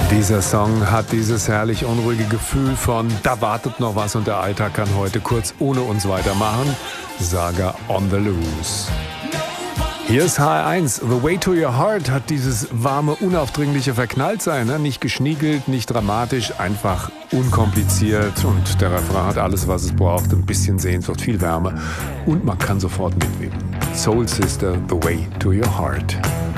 Dieser Song hat dieses herrlich unruhige Gefühl von da wartet noch was und der Alltag kann heute kurz ohne uns weitermachen. Saga on the Loose. Hier ist HR1. The Way to Your Heart hat dieses warme, unaufdringliche Verknalltsein. Ne? Nicht geschniegelt, nicht dramatisch, einfach unkompliziert. Und der Refrain hat alles, was es braucht. Ein bisschen Sehnsucht, viel Wärme. Und man kann sofort mitweben. Soul Sister, The Way to Your Heart.